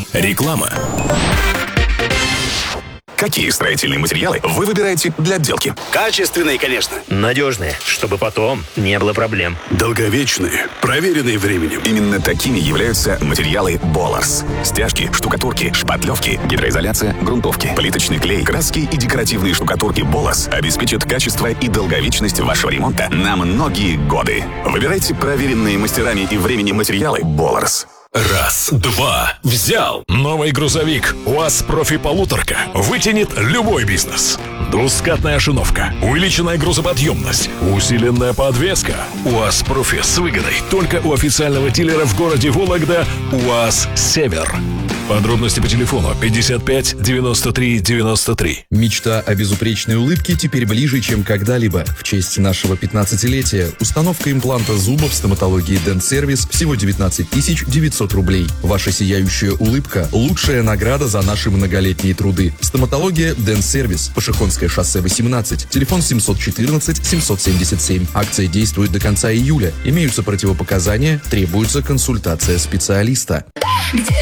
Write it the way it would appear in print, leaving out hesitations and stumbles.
Реклама. Какие строительные материалы вы выбираете для отделки? Качественные, конечно. Надежные, чтобы потом не было проблем. Долговечные, проверенные временем. Именно такими являются материалы Bolars. Стяжки, штукатурки, шпатлевки, гидроизоляция, грунтовки, плиточный клей, краски и декоративные штукатурки Bolars обеспечат качество и долговечность вашего ремонта на многие годы. Выбирайте проверенные мастерами и временем материалы Bolars. Раз, два, взял. Новый грузовик УАЗ Профи Полуторка вытянет любой бизнес. Двускатная ошиновка, увеличенная грузоподъемность, усиленная подвеска. УАЗ Профи с выгодой только у официального дилера в городе Вологда УАЗ Север. Подробности по телефону 55 93 93. Мечта о безупречной улыбке теперь ближе, чем когда-либо. В честь нашего 15-летия установка импланта зуба в стоматологии Dent Service всего 19 900 рублей. Ваша сияющая улыбка – лучшая награда за наши многолетние труды. Стоматология Dent Service. Пашихонское шоссе 18. Телефон 714 777. Акция действует до конца июля. Имеются противопоказания. Требуется консультация специалиста. Где